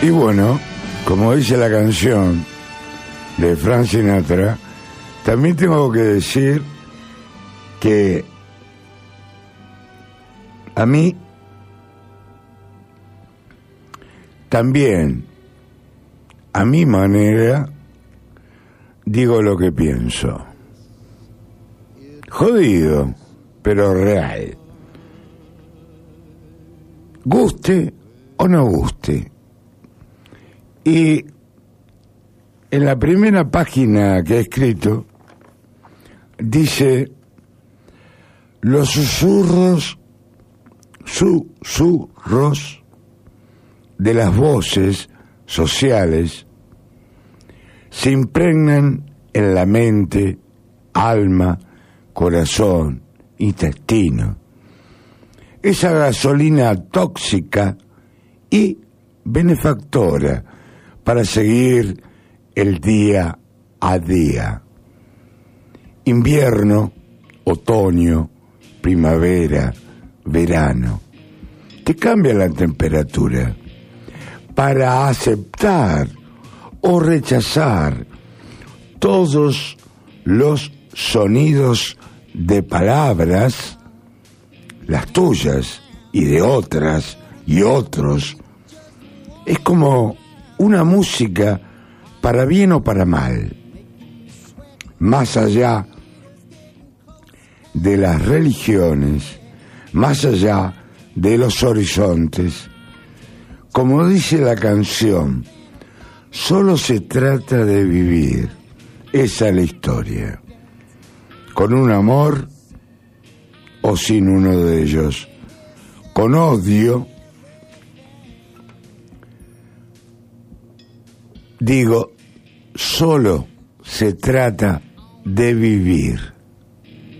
Y bueno, como dice la canción de Frank Sinatra, también tengo que decir que a mí también, a mi manera, digo lo que pienso. Jodido, pero real. Guste o no guste. Y en la primera página que he escrito dice: los susurros de las voces sociales se impregnan en la mente, alma, corazón, intestino. Esa gasolina tóxica y benefactora para seguir el día a día. Invierno, otoño, primavera, verano. Te cambia la temperatura para aceptar o rechazar todos los sonidos de palabras, las tuyas y de otras y otros. Es como una música para bien o para mal. Más allá de las religiones, más allá de los horizontes, como dice la canción, solo se trata de vivir. Esa es la historia. Con un amor o sin uno de ellos. Con odio. Digo, solo se trata de vivir.